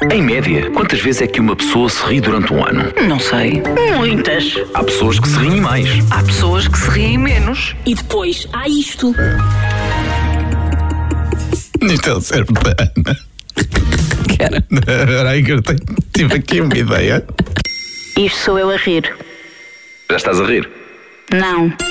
Em média, quantas vezes é que uma pessoa se ri durante um ano? Não sei. Muitas. Há pessoas que se riem mais. Há pessoas que se riem menos. E depois há isto. Isto é o cérebro da Ana. Espera aí que eu tive aqui uma ideia. Isto sou eu a rir. Já estás a rir? Não.